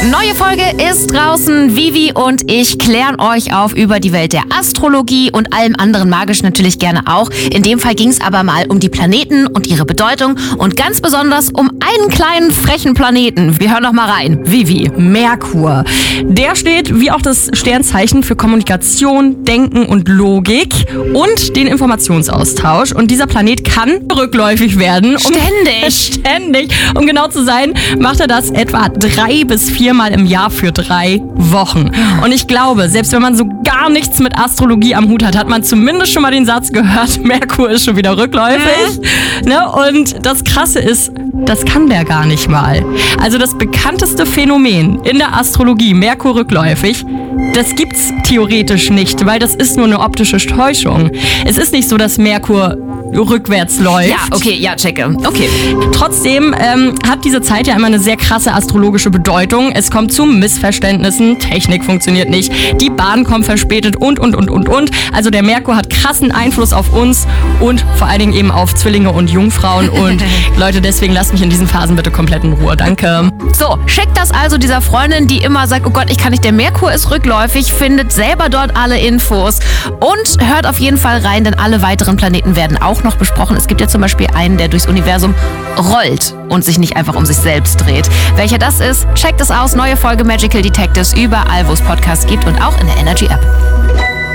Neue Folge ist draußen. Vivi und ich klären euch auf über die Welt der Astrologie und allem anderen magisch natürlich gerne auch. In dem Fall ging es aber mal um die Planeten und ihre Bedeutung und ganz besonders um einen kleinen frechen Planeten. Wir hören noch mal rein. Vivi. Merkur. Der steht, wie auch das Sternzeichen, für Kommunikation, Denken und Logik und den Informationsaustausch. Und dieser Planet kann rückläufig werden. Ständig. Um genau zu sein, macht er das etwa 3 bis 4 Mal im Jahr für 3 Wochen. Und ich glaube, selbst wenn man so gar nichts mit Astrologie am Hut hat, hat man zumindest schon mal den Satz gehört, Merkur ist schon wieder rückläufig. Ne? Und das Krasse ist, das kann der gar nicht mal. Also das bekannteste Phänomen in der Astrologie, Merkur rückläufig, das gibt's theoretisch nicht, weil das ist nur eine optische Täuschung. Es ist nicht so, dass Merkur rückwärts läuft. Ja, okay, ja, checke. Okay. Trotzdem hat diese Zeit ja immer eine sehr krasse astrologische Bedeutung. Es kommt zu Missverständnissen, Technik funktioniert nicht, die Bahn kommt verspätet und. Also der Merkur hat krassen Einfluss auf uns und vor allen Dingen eben auf Zwillinge und Jungfrauen. Und Leute, deswegen lasst mich in diesen Phasen bitte komplett in Ruhe. Danke. So, schickt das also dieser Freundin, die immer sagt, oh Gott, ich kann nicht, der Merkur ist rückläufig, findet selber dort alle Infos und hört auf jeden Fall rein, denn alle weiteren Planeten werden auch noch besprochen. Es gibt ja zum Beispiel einen, der durchs Universum rollt und sich nicht einfach um sich selbst dreht. Welcher das ist, checkt es aus. Neue Folge Magical Detectives überall, wo es Podcasts gibt und auch in der Energy App.